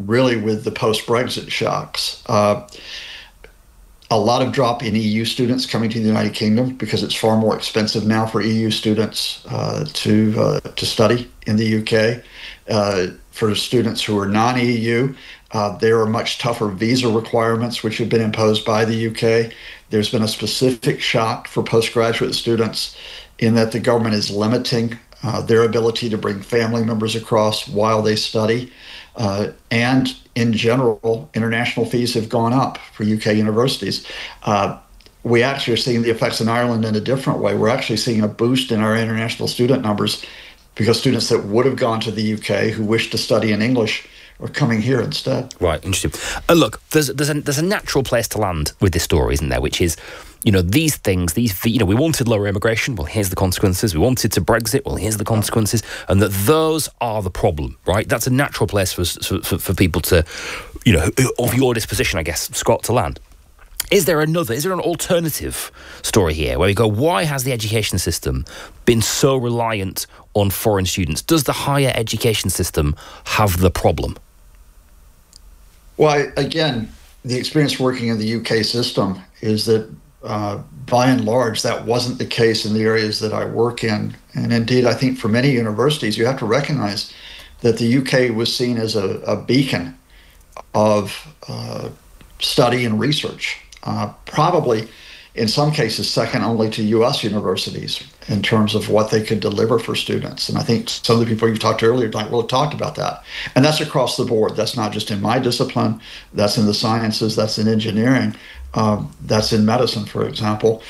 really with the post-Brexit shocks. A lot of drop in EU students coming to the United Kingdom because it's far more expensive now for EU students to study in the UK. For students who are non-EU, there are much tougher visa requirements which have been imposed by the UK. There's been a specific shock for postgraduate students in that the government is limiting their ability to bring family members across while they study. And in general, international fees have gone up for UK universities. We actually are seeing the effects in Ireland in a different way. We're actually seeing a boost in our international student numbers because students that would have gone to the UK who wish to study in English are coming here instead. Right, interesting. Look, there's a natural place to land with this story, isn't there? Which is, these things, we wanted lower immigration. Well, here's the consequences. We wanted to Brexit. Well, here's the consequences. And that those are the problem, right? That's a natural place for people to, of your disposition, I guess, Scott, to land. Is there an alternative story here where we go, why has the education system been so reliant on foreign students? Does the higher education system have the problem? Well, again, the experience working in the UK system is that by and large, that wasn't the case in the areas that I work in. And indeed, I think for many universities, you have to recognize that the UK was seen as a beacon of study and research. Probably in some cases second only to US universities in terms of what they could deliver for students. And I think some of the people you've talked to earlier really talked about that. And that's across the board. That's not just in my discipline. That's in the sciences. That's in engineering. That's in medicine, for example.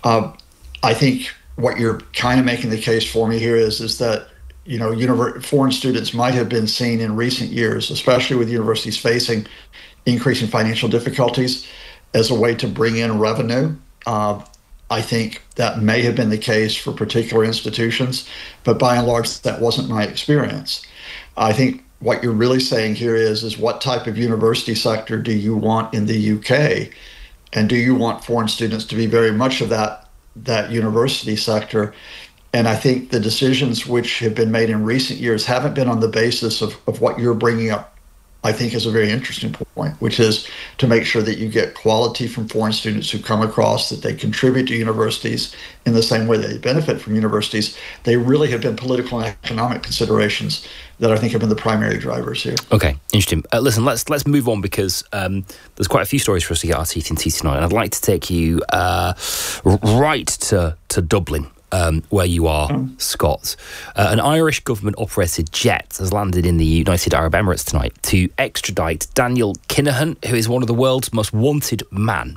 I think what you're kind of making the case for me here is that foreign students might have been seen in recent years, especially with universities facing increasing financial difficulties, as a way to bring in revenue. I think that may have been the case for particular institutions, but by and large, that wasn't my experience. I think what you're really saying here is what type of university sector do you want in the UK? And do you want foreign students to be very much of that university sector? And I think the decisions which have been made in recent years haven't been on the basis of what you're bringing up, I think is a very interesting point, which is to make sure that you get quality from foreign students who come across, that they contribute to universities in the same way they benefit from universities. They really have been political and economic considerations that I think have been the primary drivers here. Okay, interesting. Listen, let's move on because there's quite a few stories for us to get our teeth into tonight, and I'd like to take you right to Dublin. Where you are, Scott. An Irish government-operated jet has landed in the United Arab Emirates tonight to extradite Daniel Kinahan, who is one of the world's most wanted men.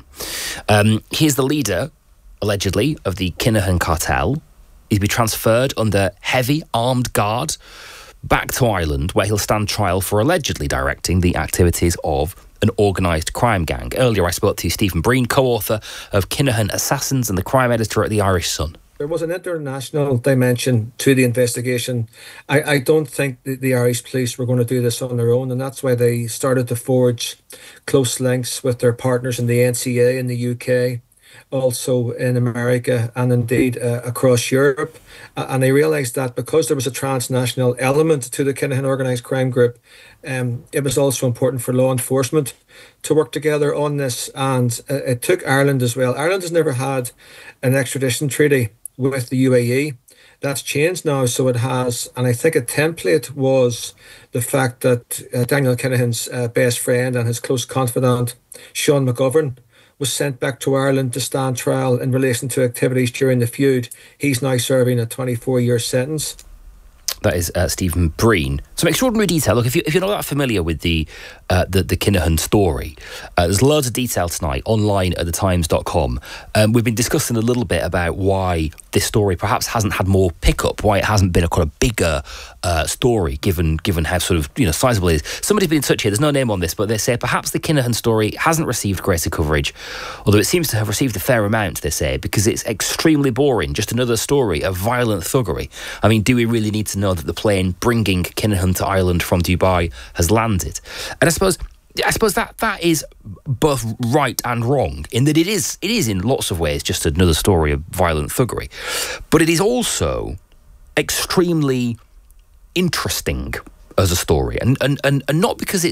He is the leader, allegedly, of the Kinahan cartel. He'll be transferred under heavy armed guard back to Ireland, where he'll stand trial for allegedly directing the activities of an organised crime gang. Earlier, I spoke to Stephen Breen, co-author of Kinahan Assassins and the crime editor at the Irish Sun. There was an international dimension to the investigation. I don't think the Irish police were going to do this on their own, and that's why they started to forge close links with their partners in the NCA in the UK, also in America and indeed across Europe. And they realised that because there was a transnational element to the Kinahan organised crime group, it was also important for law enforcement to work together on this. And it took Ireland as well. Ireland has never had an extradition treaty with the UAE. That's changed now, so it has. And I think a template was the fact that Daniel Kinahan's best friend and his close confidant, Sean McGovern, was sent back to Ireland to stand trial in relation to activities during the feud. He's now serving a 24-year sentence. That is Stephen Breen. Some extraordinary detail. Look, if you're not that familiar with the Kinahan story, there's loads of detail tonight online at thetimes.com. We've been discussing a little bit about why this story perhaps hasn't had more pickup, why it hasn't been a kind of bigger story, given how sort of sizable it is. Somebody's been in touch here. There's no name on this, but they say perhaps the Kinahan story hasn't received greater coverage, although it seems to have received a fair amount, they say, because it's extremely boring. Just another story of violent thuggery. I mean, do we really need to know that the plane bringing Kinahan to Ireland from Dubai has landed? And I suppose that is both right and wrong, in that it is in lots of ways just another story of violent thuggery, but it is also extremely interesting as a story, and not because